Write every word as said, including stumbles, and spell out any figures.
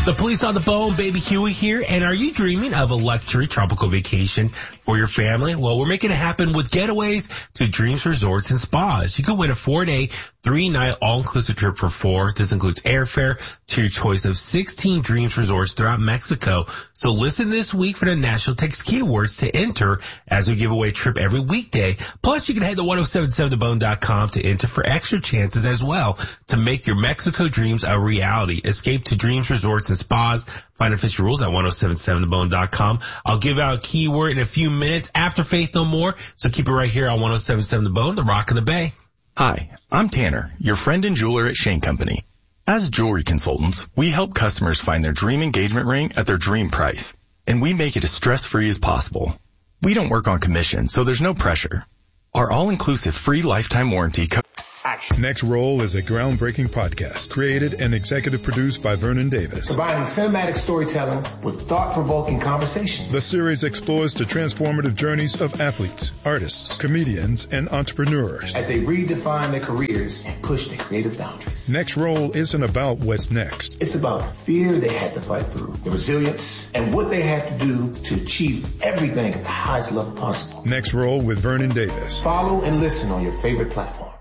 The police on the phone, Baby Huey here. And are you dreaming of a luxury tropical vacation for your family? Well, we're making it happen with getaways to Dreams Resorts and Spas. You can win a four-day, three-night all-inclusive trip for four. This includes airfare to your choice of sixteen Dreams Resorts throughout Mexico. So listen this week for the National Text Key Awards to enter as we give away a trip every weekday. Plus, you can head to ten seventy-seven the bone dot com to enter for extra chances as well to make your Mexico dreams a reality. Escape to Dreams Resorts and Spas. Find official rules at ten seventy-seven the bone dot com. I'll give out a keyword in a few minutes after Faith No More, so keep it right here on ten seventy-seven The Bone, the Rock of the Bay. Hi, I'm Tanner, your friend and jeweler at Shane Company. As jewelry consultants, we help customers find their dream engagement ring at their dream price, and we make it as stress-free as possible. We don't work on commission, so there's no pressure. Our all-inclusive free lifetime warranty co- Action. Next Roll is a groundbreaking podcast created and executive produced by Vernon Davis. Combining cinematic storytelling with thought-provoking conversations. The series explores the transformative journeys of athletes, artists, comedians, and entrepreneurs as they redefine their careers and push their creative boundaries. Next Roll isn't about what's next. It's about the fear they had to fight through, the resilience, and what they had to do to achieve everything at the highest level possible. Next Roll with Vernon Davis. Follow and listen on your favorite platform.